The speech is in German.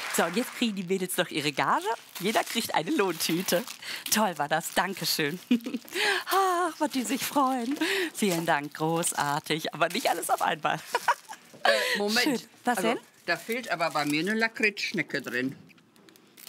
So, und jetzt kriegen die Mädels noch ihre Gage. Jeder kriegt eine Lohntüte. Toll war das, Dankeschön. Ach, was die sich freuen. Vielen Dank, großartig. Aber nicht alles auf einmal. Moment. Schön. Was denn? Da fehlt aber bei mir eine Lakritzschnecke drin.